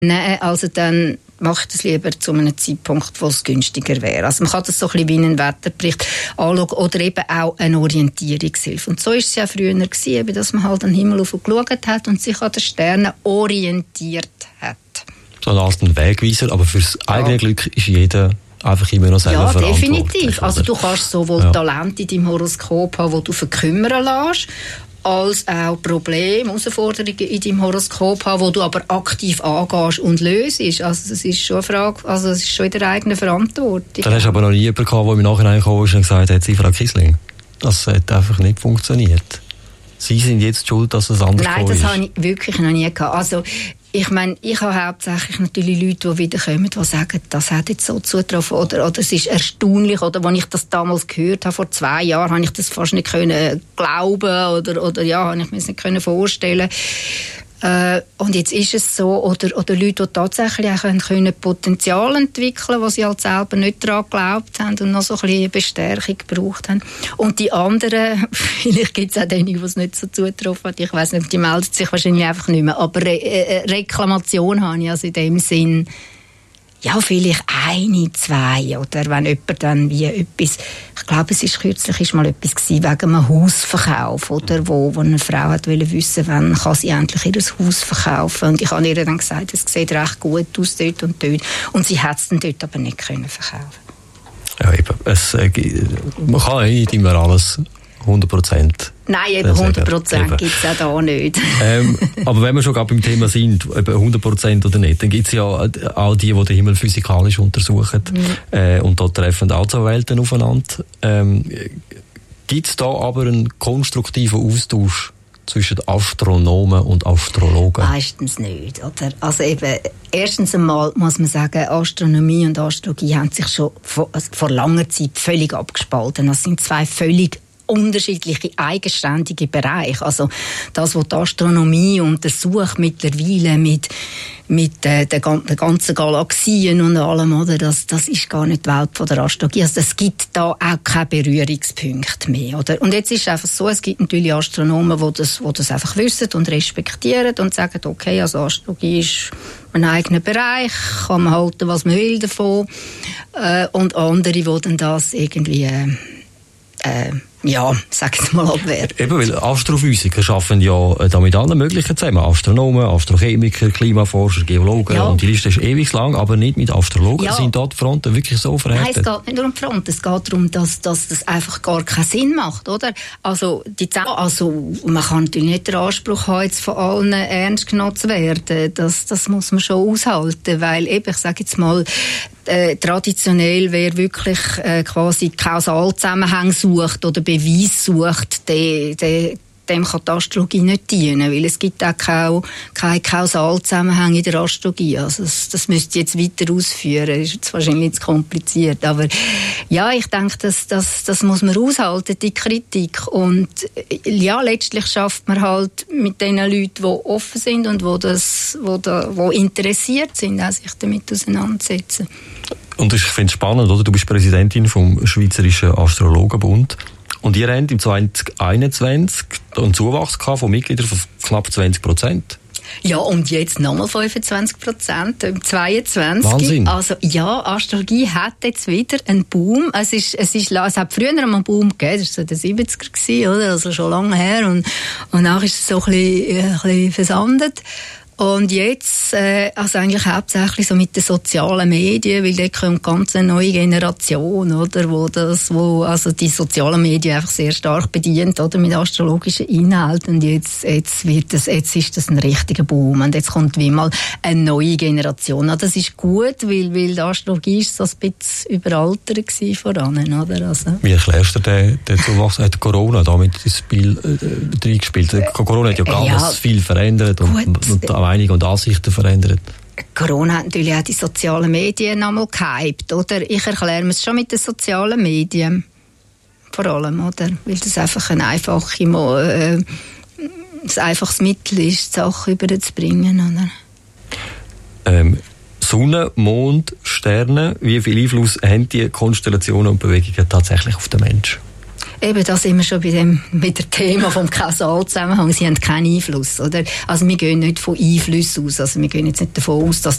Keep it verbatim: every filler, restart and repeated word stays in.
Nein, also dann mache ich das lieber zu einem Zeitpunkt, wo es günstiger wäre. Also man kann das so ein bisschen wie einen Wetterbericht anschauen oder eben auch eine Orientierungshilfe. Und so war es ja früher gewesen, dass man halt an den Himmel rauf geschaut hat und sich an den Sternen orientiert hat. So ein Wegweiser, aber fürs eigene ja. Glück ist jeder einfach immer noch selber ja, verantwortlich. Ja, definitiv. Also du kannst sowohl ja. Talente in deinem Horoskop haben, die du verkümmern lässt, als auch Probleme, Herausforderungen in deinem Horoskop haben, die du aber aktiv angehst und löst. Also das ist schon eine Frage, also das ist schon in der eigenen Verantwortung. Dann hast du aber noch nie jemanden gehabt, der im Nachhinein gekommen ist und gesagt hat, Sie, Frau Kissling, das hat einfach nicht funktioniert. Sie sind jetzt schuld, dass es anders Nein, das ist. Habe ich wirklich noch nie gehabt. Also ich meine, ich habe hauptsächlich natürlich Leute, die wiederkommen, die sagen, das hat jetzt so zugetroffen oder, oder es ist erstaunlich. Oder als ich das damals gehört habe, vor zwei Jahren, habe ich das fast nicht können glauben oder, oder ja, habe ich mir das nicht können vorstellen. Äh, und jetzt ist es so, oder, oder Leute, die tatsächlich auch können Potenzial entwickeln können, was sie halt selber nicht daran geglaubt haben und noch so ein bisschen Bestärkung gebraucht haben. Und die anderen, vielleicht gibt es auch diejenigen, die es nicht so zugetroffen hat, ich weiss nicht, die melden sich wahrscheinlich einfach nicht mehr, aber Re- äh, Reklamation habe ich also in dem Sinn, ja, vielleicht eine, zwei, oder wenn jemand dann wie etwas, ich glaube, es ist kürzlich ist mal etwas gewesen, wegen einem Hausverkauf, oder, wo, wo eine Frau hat wollte wissen, wann kann sie endlich ihr Haus verkaufen. Und ich habe ihr dann gesagt, es sieht recht gut aus dort und dort. Und sie hat es dann dort aber nicht können verkaufen. Ja, eben, es, äh, man kann nicht immer alles hundert Prozent. Nein, eben hundert Prozent gibt es auch da nicht. ähm, aber wenn wir schon gerade beim Thema sind, eben hundert Prozent oder nicht, dann gibt es ja auch die, die den Himmel physikalisch untersuchen. Mhm. Äh, und dort treffen auch zwei Welten aufeinander. Ähm, gibt es da aber einen konstruktiven Austausch zwischen Astronomen und Astrologen? Meistens nicht, oder? Also eben, erstens einmal muss man sagen, Astronomie und Astrologie haben sich schon vor, also vor langer Zeit völlig abgespalten. Das sind zwei völlig unterschiedliche eigenständige Bereiche. Also das, was die Astronomie untersucht mittlerweile mit, mit äh, den, den ganzen Galaxien und allem, oder? Das, das ist gar nicht die Welt von der Astrologie. Also es gibt da auch keine Berührungspunkte mehr, oder? Und jetzt ist es einfach so, es gibt natürlich Astronomen, die das, die das einfach wissen und respektieren und sagen, okay, also Astrologie ist ein eigener Bereich, kann man halten, was man will davon. Äh, und andere, die dann das irgendwie äh, äh, ja, sag jetzt mal abwehren. Eben, weil Astrophysiker arbeiten ja da mit allen möglichen zusammen. Astronomen, Astrochemiker, Klimaforscher, Geologen. Ja. Und die Liste ist ewig lang, aber nicht mit Astrologen. Ja. Sind da die Fronten wirklich so verhärtet? Nein, es geht nicht nur um die Front. Es geht darum, dass, dass das einfach gar keinen Sinn macht, oder? Also, die Z- also man kann natürlich nicht den Anspruch haben, jetzt von allen ernst genommen zu werden. Das, das muss man schon aushalten, weil eben, ich sage jetzt mal, Äh, traditionell, wer wirklich äh, quasi Kausalzusammenhang sucht oder Beweis sucht, der, der, dem kann die Astrologie nicht dienen, weil es gibt auch keinen kein Kausalzusammenhang in der Astrologie. Also das, das müsst ihr jetzt weiter ausführen, das ist jetzt wahrscheinlich zu kompliziert. Aber ja, ich denke, das, das, das muss man aushalten, die Kritik. Und ja, letztlich schafft man halt mit den Leuten, die offen sind und die, das, die, da, die interessiert sind, auch sich damit auseinandersetzen. Und ich finde es spannend, oder? Du bist Präsidentin vom Schweizerischen Astrologenbund. Und ihr habt im zwanzig einundzwanzig einen Zuwachs von Mitgliedern von knapp zwanzig Prozent. Ja, und jetzt nochmal fünfundzwanzig Prozent im zweiundzwanzig. Wahnsinn. Also ja, Astrologie hat jetzt wieder einen Boom. Es ist, es ist, es hat früher einmal einen Boom gegeben, das war so der siebziger gewesen, oder? Also schon lange her. Und, und nachher ist es so ein bisschen, ein bisschen versandet. Und jetzt, äh, also eigentlich hauptsächlich so mit den sozialen Medien, weil dort kommt ganz eine neue Generation, oder, wo das, wo, also die sozialen Medien einfach sehr stark bedient, oder, mit astrologischen Inhalten. Und jetzt, jetzt wird das, jetzt ist das ein richtiger Boom. Und jetzt kommt wie mal eine neue Generation. Und das ist gut, weil, weil die Astrologie ist so ein bisschen überaltert gewesen voran, oder? Also. Wie erklärst du den, den Zuwachs? Hat Corona damit ins Spiel, äh, reingespielt? Corona hat ja ganz ja, viel verändert und, und, und Meinung und Ansichten verändert. Corona hat natürlich auch die sozialen Medien einmal gehypt, oder? Ich erkläre mir es schon mit den sozialen Medien. Vor allem, oder? Weil das einfach ein einfache, äh, ein einfaches Mittel ist, die Sachen überzubringen, oder? Ähm, Sonne, Mond, Sterne, wie viel Einfluss haben die Konstellationen und Bewegungen tatsächlich auf den Menschen? Eben, da sind wir schon bei dem, mit dem Thema vom Kausalzusammenhang. Sie haben keinen Einfluss, oder? Also wir gehen nicht von Einfluss aus. Also wir gehen jetzt nicht davon aus, dass